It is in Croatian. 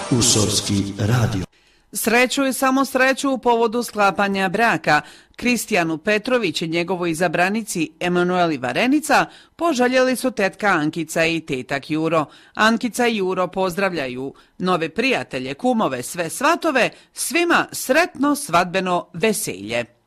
Usorski radio. Sreću i samo sreću u povodu sklapanja braka. Kristijanu Petrović i njegovoj izabranici Emanueli Varenica poželjeli su tetka Ankica i tetak Juro. Ankica i Juro pozdravljaju nove prijatelje, kumove, sve svatove, svima sretno svadbeno veselje.